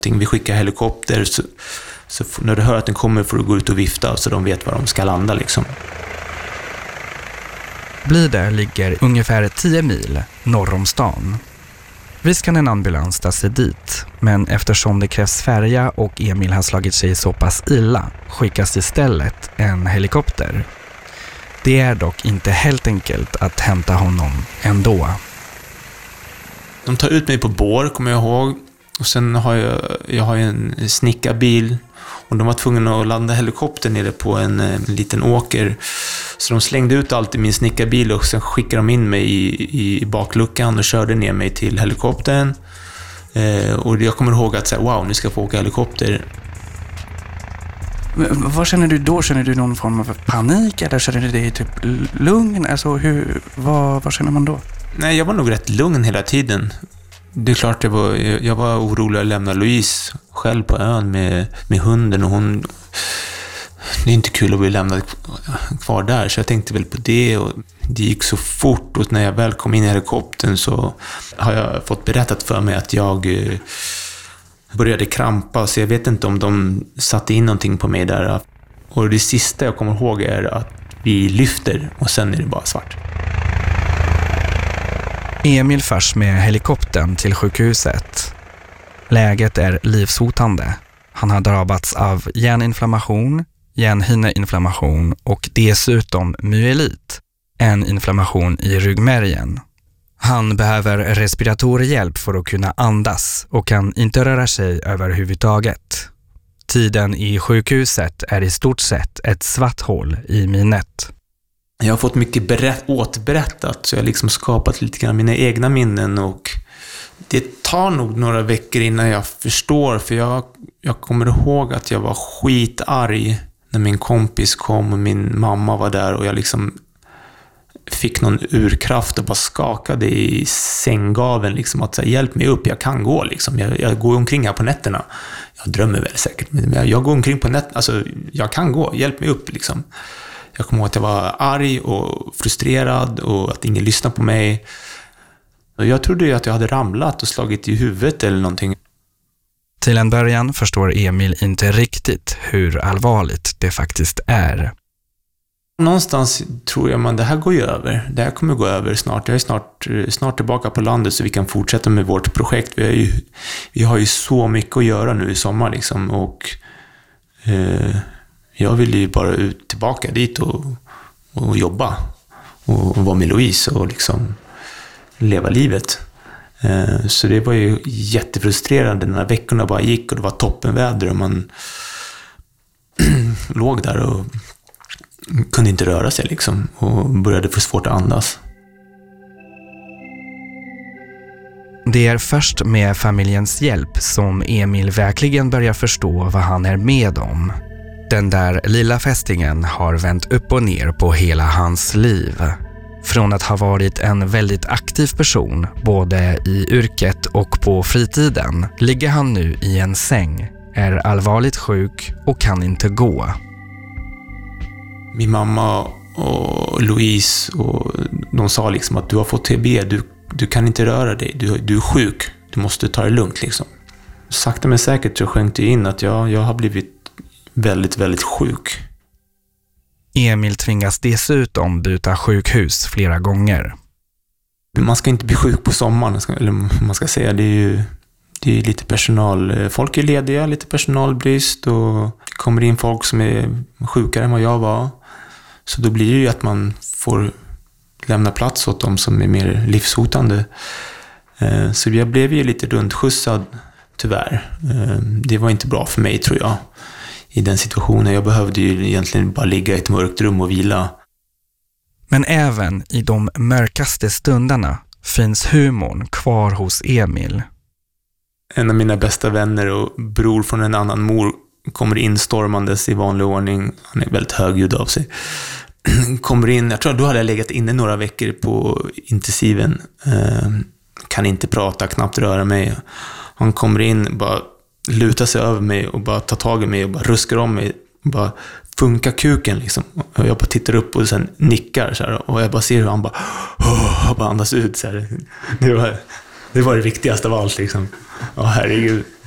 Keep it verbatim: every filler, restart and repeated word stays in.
Vi skickar helikopter, så, så när du hör att den kommer får du gå ut och vifta så de vet var de ska landa liksom. Blidö ligger ungefär tio mil norr om stan. Visst kan en ambulans ta sig dit, men eftersom det krävs färja och Emil har slagit sig så pass illa skickas istället en helikopter. Det är dock inte helt enkelt att hämta honom ändå. De tar ut mig på bår, kommer jag ihåg. Och sen har jag, jag har en snickarbil. Och de var tvungna att landa helikoptern nere på en, en liten åker. Så de slängde ut allt i min snickarbil och sen skickade de in mig i, i bakluckan och körde ner mig till helikoptern. Eh, och jag kommer ihåg att säga, wow, nu ska jag få åka helikopter. Men vad känner du då? Känner du någon form av panik eller känner du dig typ lugn? Alltså, hur, vad, vad känner man då? Nej, jag var nog rätt lugn hela tiden. Det är klart, jag var, jag var orolig att lämna Louise själv på ön med, med hunden. Och hon, det är inte kul att bli lämnad kvar där, så jag tänkte väl på det. Och det gick så fort, och när jag väl kom in i helikoptern så har jag fått berättat för mig att jag började krampa. Så jag vet inte om de satte in någonting på mig där. Och det sista jag kommer ihåg är att vi lyfter och sen är det bara svart. Emil förs med helikoptern till sjukhuset. Läget är livshotande. Han har drabbats av hjärninflammation, hjärnhinneinflammation och dessutom myelit, en inflammation i ryggmärgen. Han behöver respiratorhjälp för att kunna andas och kan inte röra sig överhuvudtaget. Tiden i sjukhuset är i stort sett ett svart hål i minnet. Jag har fått mycket berätt, återberättat, så jag har liksom skapat lite grann mina egna minnen, och det tar nog några veckor innan jag förstår, för jag, jag kommer ihåg att jag var skitarg när min kompis kom och min mamma var där, och jag liksom fick någon urkraft och bara skakade i sänggaveln liksom, att säga, hjälp mig upp, jag kan gå liksom. jag, jag går omkring här på nätterna, jag drömmer väl säkert, men jag, jag går omkring på nätterna, alltså jag kan gå, hjälp mig upp liksom. Jag kommer ihåg att jag var arg och frustrerad och att ingen lyssnade på mig. Och jag trodde ju att jag hade ramlat och slagit i huvudet eller någonting. Till en början förstår Emil inte riktigt hur allvarligt det faktiskt är. Någonstans tror jag man det här går ju över. Det här kommer gå över snart. Jag är snart, snart tillbaka på landet så vi kan fortsätta med vårt projekt. Vi har ju, vi har ju så mycket att göra nu i sommar liksom. Och eh, jag vill ju bara ut tillbaka dit och, och jobba. Och, och vara med Louise och liksom leva livet. Eh, så det var ju jättefrustrerande när veckorna bara gick och det var toppenväder och man låg där och kunde inte röra sig liksom och började få svårt att andas. Det är först med familjens hjälp som Emil verkligen börjar förstå vad han är med om. Den där lilla fästingen har vänt upp och ner på hela hans liv. Från att ha varit en väldigt aktiv person, både i yrket och på fritiden, ligger han nu i en säng, är allvarligt sjuk och kan inte gå. Min mamma och Louise och de sa liksom att du har fått T B, du, du kan inte röra dig, du, du är sjuk, du måste ta det lugnt liksom. Sakta men säkert så sjönk det in att jag, jag har blivit väldigt, väldigt sjuk. Emil tvingas dessutom byta sjukhus flera gånger. Man ska inte bli sjuk på sommaren, eller man ska säga, det är ju det är lite personal, folk är lediga, lite personalbrist och det kommer in folk som är sjukare än vad jag var. Så då blir det ju att man får lämna plats åt dem som är mer livshotande. Så jag blev ju lite rundskjutsad, tyvärr. Det var inte bra för mig, tror jag, i den situationen. Jag behövde ju egentligen bara ligga i ett mörkt rum och vila. Men även i de mörkaste stunderna finns humorn kvar hos Emil. En av mina bästa vänner och bror från en annan mor kommer in stormandes i vanlig ordning. Han är väldigt högljudd av sig. Kommer in, jag tror att då hade jag legat inne några veckor på intensiven. Kan inte prata, knappt röra mig. Han kommer in, bara lutar sig över mig och bara tar tag i mig och bara ruskar om mig. Bara funkar kuken liksom. Och jag bara tittar upp och sen nickar så här. Och jag bara ser hur han bara, oh, bara andas ut så här. Det var, det var det viktigaste av allt liksom. Åh, herregud.